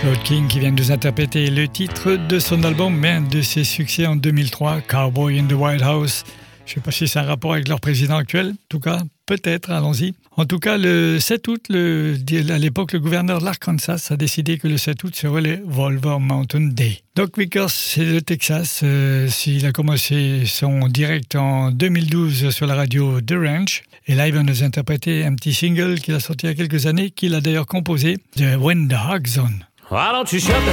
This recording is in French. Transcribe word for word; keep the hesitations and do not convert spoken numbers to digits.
Claude King qui vient de nous interpréter le titre de son album, mais un de ses succès en deux mille trois, Cowboy in the White House. Je ne sais pas si c'est un rapport avec leur président actuel, en tout cas, peut-être, allons-y. En tout cas, le sept août, le, à l'époque, le gouverneur de l'Arkansas a décidé que le sept août serait le Wolver Mountain Day. Doc Vickers, c'est le Texas. Euh, il a commencé son direct en deux mille douze sur la radio The Ranch. Et là, il va nous interpréter un petit single qu'il a sorti il y a quelques années, qu'il a d'ailleurs composé, de When the Hog's On. Why don't you shut the